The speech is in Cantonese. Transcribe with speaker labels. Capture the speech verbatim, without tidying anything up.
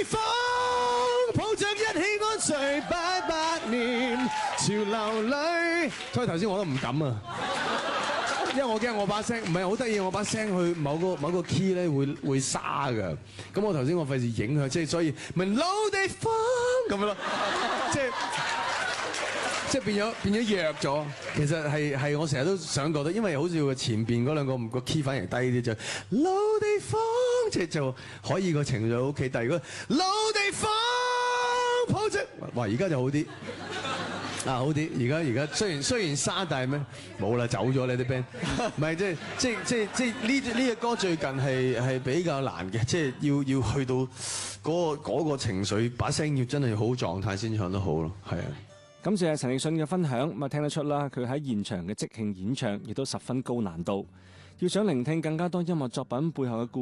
Speaker 1: 地方，抱着一起安睡百百年，潮流裏。所以頭先我都唔敢啊，因為我驚我把聲唔係好得意，我把聲去某個某個 key 咧會會沙㗎。咁我頭先我費事影響，即係所以咪老地方咁樣咯，即係。即係變咗變咗弱咗，其實係係我成日都想覺得，因為好似佢前邊嗰兩個個 key 反而低啲就老地方，即係就可以個情緒 OK，但係如果老地方抱着，哇而家就好啲，啊好啲，而家而家雖然雖然沙，但係咩冇啦，走咗你啲 band，唔係即係即係即係即係呢呢隻歌最近係係比較難嘅，即係要要去到嗰個嗰個情緒，把聲要真係好狀態先唱得好咯，係啊。
Speaker 2: 感謝陳奕迅嘅分享，咁啊聽得出啦，佢喺現場嘅即興演唱亦都十分高難度。要想聆聽更加多音樂作品背後嘅故